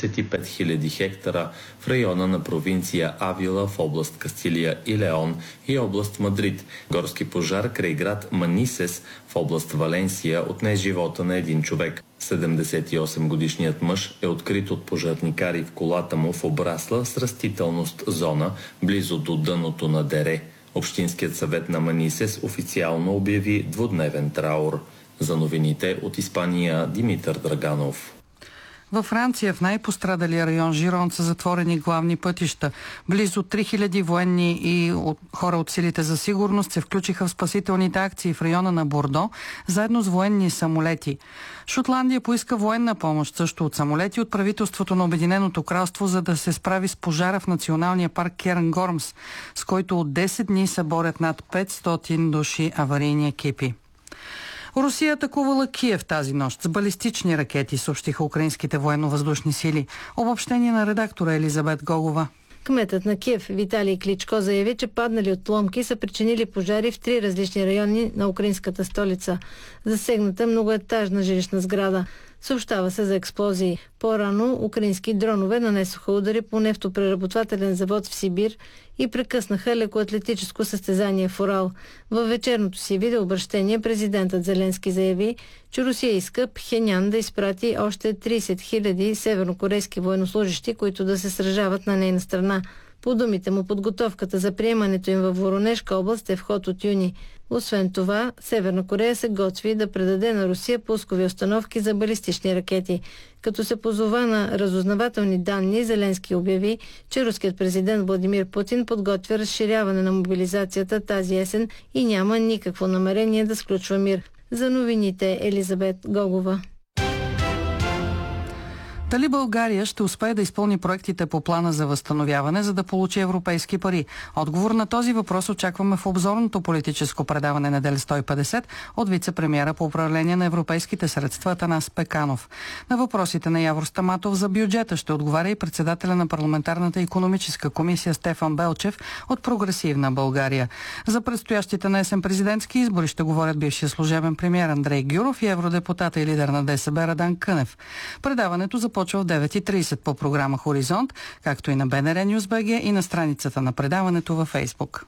35 000 хектара в района на провинция Авила в област Кастилия и Леон и област Мадрид. Горски пожар край град Манисес в област Валенсия отне живота на един човек. 78-годишният мъж е открит от пожарникари в колата му в обрасла с растителност зона близо до дъното на дере. Общинският съвет на Манисес официално обяви двудневен траур. За новините от Испания Димитър Драганов. Във Франция, в най-пострадалия район Жирон, са затворени главни пътища. Близо 3000 военни и хора от силите за сигурност се включиха в спасителните акции в района на Бордо, заедно с военни самолети. Шотландия поиска военна помощ също от самолети от правителството на Обединеното кралство, за да се справи с пожара в националния парк Кернгормс, с който от 10 дни се борят над 500 души аварийни екипи. Русия атакувала Киев тази нощ с балистични ракети, съобщиха украинските военно-въздушни сили. Обобщение на редактора Елизабет Гогова. Кметът на Киев Виталий Кличко заяви, че паднали отломки са причинили пожари в 3 различни райони на украинската столица. Засегната многоетажна жилищна сграда. Съобщава се за експлозии. По-рано украински дронове нанесоха удари по нефтопреработвателен завод в Сибир и прекъснаха лекоатлетическо състезание в Урал. Във вечерното си видеообращение президентът Зеленски заяви, че Русия иска Пхенян да изпрати още 30 000 севернокорейски военнослужащи, които да се сражават на нейна страна. По думите му, подготовката за приемането им във Воронежка област е в ход от юни. Освен това, Северна Корея се готви да предаде на Русия пускови установки за балистични ракети. Като се позова на разузнавателни данни, Зеленски обяви, че руският президент Владимир Путин подготвя разширяване на мобилизацията тази есен и няма никакво намерение да сключва мир. За новините Елизабет Гогова. Дали България ще успее да изпълни проектите по плана за възстановяване, за да получи европейски пари? Отговор на този въпрос очакваме в обзорното политическо предаване неделя 150 от вице-премиера по управление на европейските средства Атанас Пеканов. На въпросите на Явор Стаматов за бюджета ще отговаря и председателя на парламентарната икономическа комисия Стефан Белчев от Прогресивна България. За предстоящите на есен президентски избори ще говорят бившия служебен премиер Андрей Гюров и евродепутата и лидер на ДСБ Радан Кънев. Предаването започва в 9:30 по програма Хоризонт, както и на БНР News BG и на страницата на предаването във Фейсбук.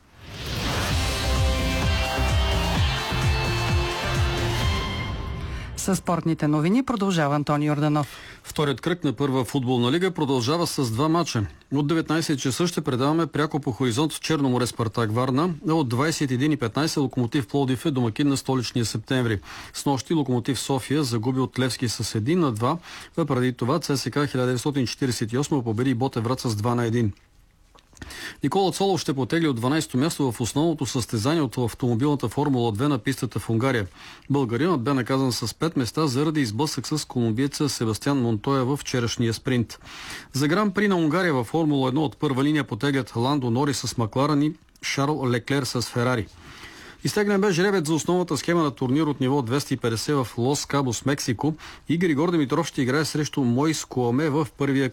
Със спортните новини продължава Антони Йорданов. Вторият кръг на първа футболна лига продължава с 2 мача. От 19 часа ще предаваме пряко по Хоризонт в Черноморе Спартак Варна, а от 21:15 Локомотив Пловдив е домакин на столичния Септември. Снощи Локомотив София загуби от Левски с 1-2, а преди това ЦСКА 1948 победи Ботев Врат с 2-1. Никола Цолов ще потегли от 12-то място в основното състезание от автомобилната Формула 2 на пистата в Унгария. Българинът бе наказан с 5 места заради изблъсък с колумбиеца Себастиан Монтоя в вчерашния спринт. За Гран При на Унгария във Формула 1 от първа линия потеглят Ландо Норис с Макларен и Шарл Леклер с Ферари. Изтеглен бе жребец за основната схема на турнир от ниво 250 в Лос Кабос, Мексико и Григор Димитров ще играе срещу Мойс Куаме в първия